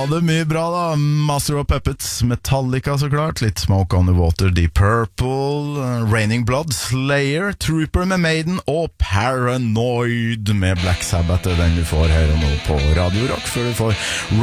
det mye bra da. Master of Puppets, Metallica så klart, litt Smoke on the Water, Deep Purple, Raining Blood, Slayer, Trooper med Maiden og Paranoid med Black Sabbath. Den du får her og nå på Radio Rock, før du får